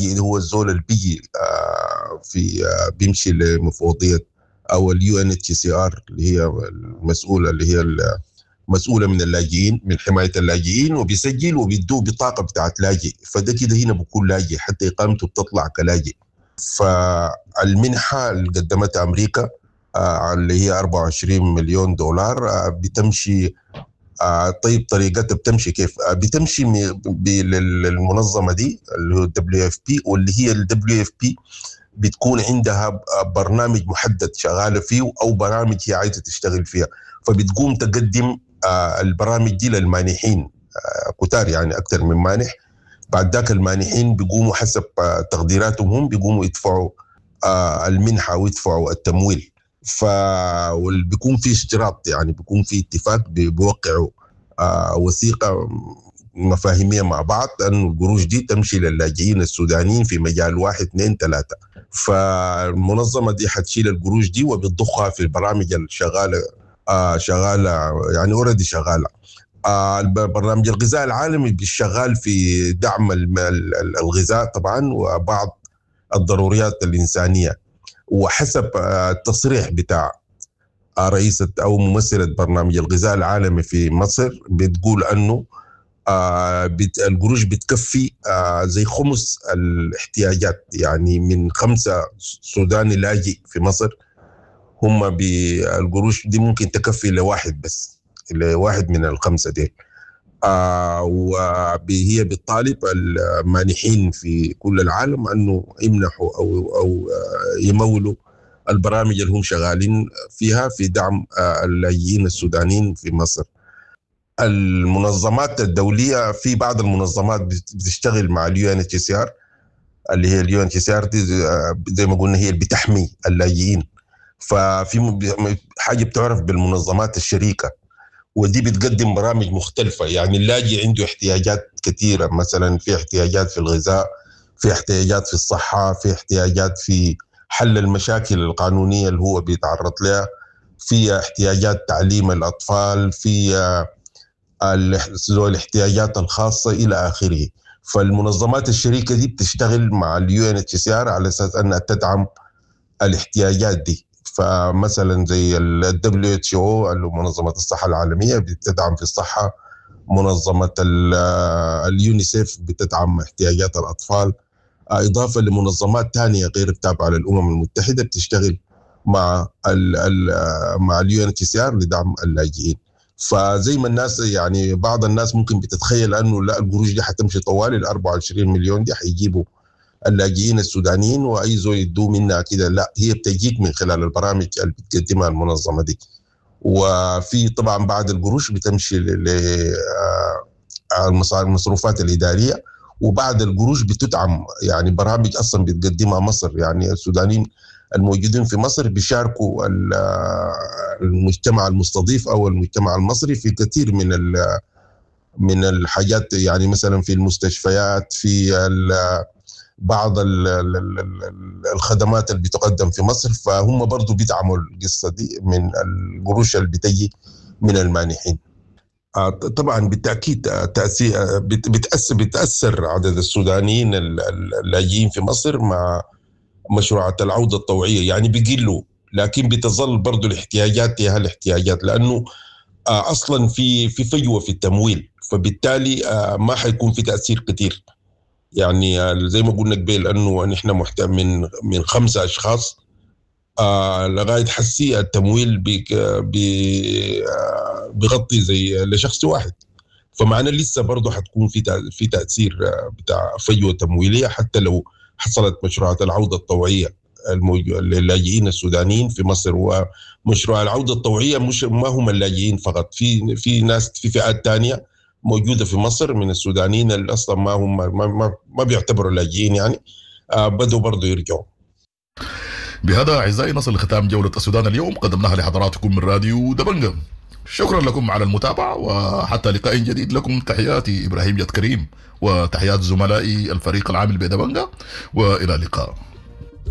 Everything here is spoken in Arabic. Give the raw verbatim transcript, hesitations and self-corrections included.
اللاجئ اللي هو الزول اللي بيجي في بيمشي لمفوضية أو اليو ان اتش سي ار اللي هي المسؤولة اللي هي مسؤولة من اللاجئين، من حماية اللاجئين، وبيسجل وبيدوه بطاقة بتاعت لاجئ، فده كده هنا بكون لاجئ حتى إقامته بتطلع كلاجئ. فالمنحة اللي قدمتها أمريكا آه اللي هي أربعة وعشرين مليون دولار آه بتمشي آه طيب طريقتها بتمشي كيف؟ آه بتمشي للمنظمة دي اللي هو دبليو اف بي، واللي هي الدبليو اف بي بتكون عندها برنامج محدد شغالة فيه أو برامج هي عايزة تشتغل فيها، فبتقوم تقدم آه البرامج دي للمانحين آه كتار، يعني أكثر من مانح. بعد ذاك المانحين بيقوموا حسب آه تقديراتهم هم بيقوموا يدفعوا آه المنحة ويدفعوا التمويل. فبيكون في اشتراط، يعني بيكون في اتفاق بيوقعوا آه وثيقة مفاهيمية مع بعض أن القروش دي تمشي للاجئين السودانيين في مجال واحد اثنين ثلاثة. فالمنظمة دي حتشيل القروش دي وبتضخها في البرامج الشغالة آه شغالة يعني اوريدي شغالة. آه برنامج الغذاء العالمي بيشغال في دعم الغذاء طبعا وبعض الضروريات الإنسانية، وحسب آه التصريح بتاع آه رئيسة أو ممثلة برنامج الغذاء العالمي في مصر بتقول أنه آه بت القروش بتكفي آه زي خمس الاحتياجات، يعني من خمسة سوداني لاجئ في مصر هم بالقروش دي ممكن تكفي لواحد بس، لواحد من الخمسة دي. آه وهي بتطالب المانحين في كل العالم أنه يمنحوا أو, أو آه يمولوا البرامج اللي هم شغالين فيها في دعم آه اللاجئين السودانيين في مصر. المنظمات الدولية، في بعض المنظمات بتشتغل مع اليو ان اتش سي ار اللي هي اليو ان اتش سي ار دي زي ما قلنا هي اللي بتحمي اللاجئين، ففي حاجة بتعرف بالمنظمات الشريكة، ودي بتقدم برامج مختلفة. يعني اللاجئ عنده احتياجات كثيرة، مثلا في احتياجات في الغذاء، في احتياجات في الصحة، في احتياجات في حل المشاكل القانونية اللي هو بيتعرض لها، في احتياجات تعليم الأطفال، في الاحتياجات الخاصة إلى آخره. فالمنظمات الشريكة دي بتشتغل مع اليو ان اتش سي ار على أساس أنها تدعم الاحتياجات دي. فمثلا زي ال دبليو اتش او اللي منظمة الصحة العالمية بتدعم في الصحة، منظمة اليونيسيف بتدعم احتياجات الأطفال، إضافة لمنظمات تانية غير التابعة للأمم المتحدة بتشتغل مع ال ال مع اليو ان اتش سي ار لدعم اللاجئين. فزي ما الناس يعني بعض الناس ممكن بتتخيل انه لا القروش دي حتمشي طوال ال أربعة وعشرين مليون دي حيجيبوا اللاجئين السودانيين واي زول يدوا منها كده، لا هي بتجيك من خلال البرامج اللي بتقدمها المنظمه دي. وفي طبعا بعد القروش بتمشي للمصروفات الاداريه، وبعد القروش بتدعم يعني برامج اصلا بتقدمها مصر. يعني السودانيين الموجودين في مصر بيشاركوا المجتمع المستضيف او المجتمع المصري في كثير من من الحاجات، يعني مثلا في المستشفيات، في بعض الخدمات اللي بتقدم في مصر، فهم برضو بيدعموا القصة دي من القروش اللي بتجي من المانحين. طبعا بالتأكيد تأثير بتأثر بتأثر عدد السودانيين اللاجئين في مصر مع مشروعات العودة الطوعية، يعني بيقلوا، لكن بتظل برضو الاحتياجات هي الاحتياجات، لأنه أصلا في في فجوة في التمويل، فبالتالي ما حيكون في تأثير كتير. يعني زي ما قلنا قبل أنه نحن محتاج من من خمسة أشخاص لغاية حسي التمويل بيغطي زي لشخص واحد، فمعنى لسه برضو حتكون في في تأثير بتاع فجوة تمويلية حتى لو حصلت مشروعات العودة الطوعية للاجئين السودانيين في مصر. ومشروع العودة الطوعية مش ما هم اللاجئين فقط، في في ناس في فئات تانية موجودة في مصر من السودانيين اللي أصلا ما هم ما, ما, ما بيعتبروا لاجئين، يعني آه بدوا برضو يرجعوا. بهذا أعزائي نصل لختام جولة السودان اليوم قدمناها لحضراتكم من راديو دبنجة. شكرا لكم على المتابعة، وحتى لقاء جديد لكم تحياتي إبراهيم جد كريم وتحيات زملائي الفريق العامل بدبنجة، وإلى اللقاء.